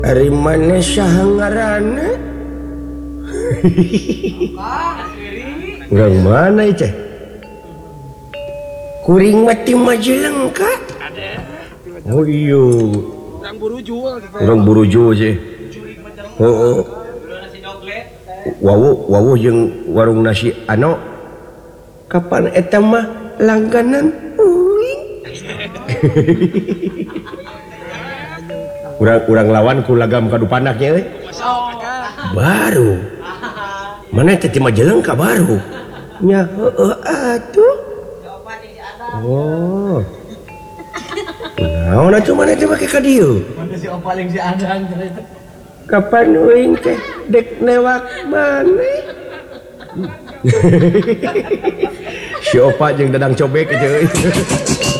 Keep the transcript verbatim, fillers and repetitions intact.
Dari mana sahangarana? Urang mana itu? Kuring mati Majalengka? Oh iya. Urang buruju. Urang buruju sih. Oh. Wawu, wawu jeung warung nasi ano? Kapan eta mah langganan uing? Urang-urang lawan ku lagam kadupanaknya euy. Baru. Mana teh ti Majalengka baru. Nya heueuh atuh. Oh. Naon atuh mana teh make ka dieu? Mana si opaling si Adang Kapan uing teh dek newak maneh? Si Opa jeung Dadang Cobek itu euy.